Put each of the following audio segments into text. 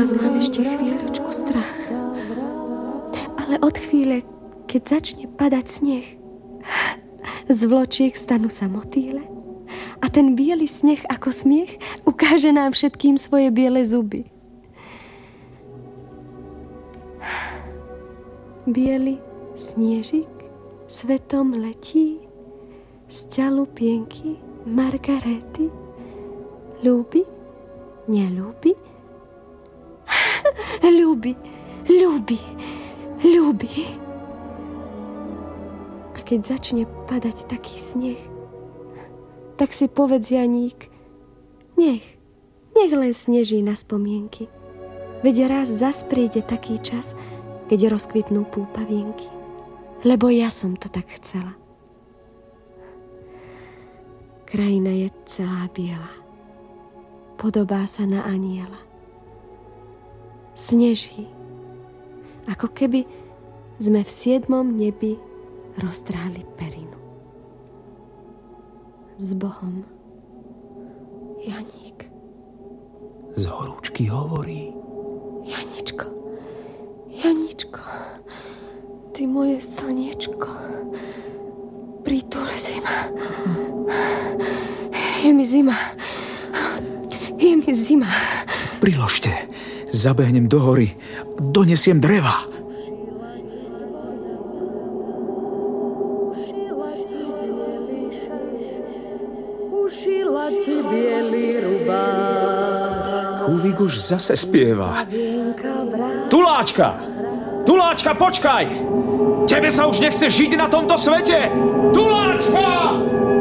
Teraz mám ešte chvíľočku strach. Ale od chvíle, keď začne padať sneh, z vločiek stanú sa motýle a ten biely sneh ako smiech ukáže nám všetkým svoje biele zuby. Biely sniežik svetom letí z ťalupienky Margarety. Ľúbi? Neľúbi? Ľúbi, ľúbi, ľúbi. A keď začne padať taký sneh, tak si povedz Janík, nech len sneží na spomienky. Veď raz zas príde taký čas, keď rozkvitnú púpavienky. Lebo ja som to tak chcela. Krajina je celá biela. Podobá sa na aniela. Sneží, ako keby sme v 7. nebi roztrhali perinu. S Bohom, Janík. Z horúčky hovorí. Janičko, Janičko, ty moje slniečko, pritúl si ma. Je mi zima. Je mi zima. Priložte, zabehnem do hory, donesiem dreva. Ušila ti bielý rubáš. Kúvik už zase spieva. Tuláčka! Tuláčka, počkaj! Tebe sa už nechce žiť na tomto svete! Tuláčka!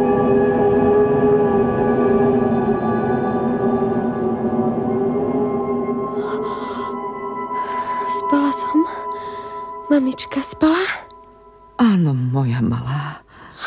Spala som? Mamička spala? Áno, moja malá.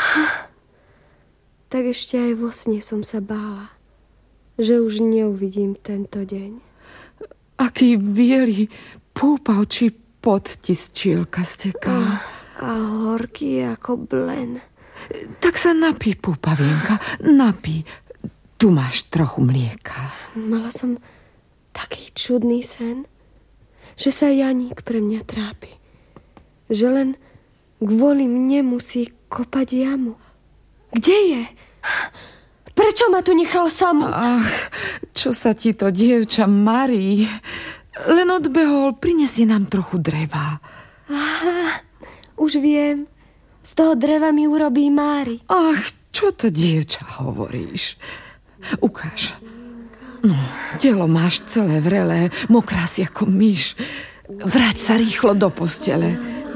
Tak ešte aj vo sne som sa bála, že už neuvidím tento deň. Aký biely púpav či pot ti z čielka steká. A horký ako blen. Tak sa napí, púpavienka, napí. Tu máš trochu mlieka. Mala som taký čudný sen, že sa Janík pre mňa trápi. Že len kvôli mne musí kopať jamu. Kde je? Prečo ma tu nechal samú? Ach, čo sa ti to dievča marí? Len odbehol, prinesie nám trochu dreva. Aha, už viem. Z toho dreva mi urobí Mári. Ach, čo to, dievča, hovoríš? Ukáž. No, telo máš celé vrelé, mokrá si ako myš. Vráť sa rýchlo do postele.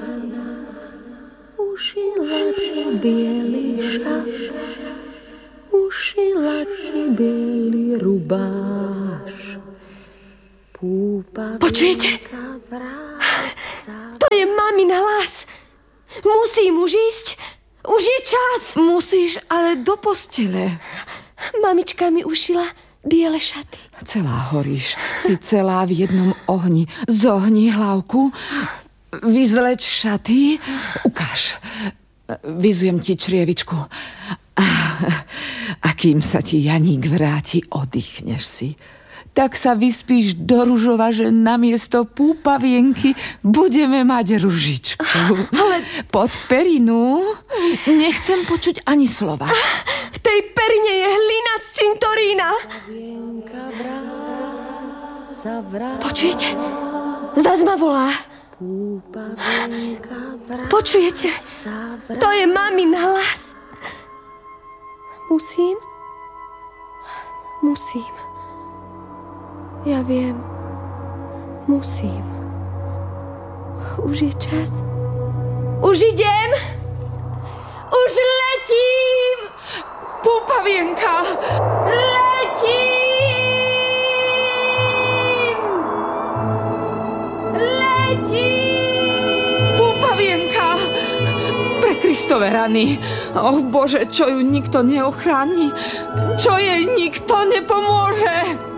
Ušila ti bielý šat, ušila ti bielý rubáš. Počujete? To je mamin hlas. Musím už ísť. Už je čas. Musíš, ale do postele. Mamička mi ušila biele šaty. Celá horíš, si celá v jednom ohni. Zohni hlavku, vyzleč šaty, ukáž. Vyzujem ti črievičku. A kým sa ti Janík vráti, oddychneš si. Tak sa vyspíš do ružova, že namiesto púpavienky budeme mať ružičku. Ale pod perinu nechcem počuť ani slova. V tej perine je hlina z cintorína. Počujete? Zas ma volá. Počujete? To je mamin hlas. Musím. Ja viem. Musím. Už je čas. Už idem. Už letím. Púpavienka. Letím. Púpavienka. Pre Kristove rany. O Bože, čo ju nikto neochráni. Čo jej nikto nepomôže.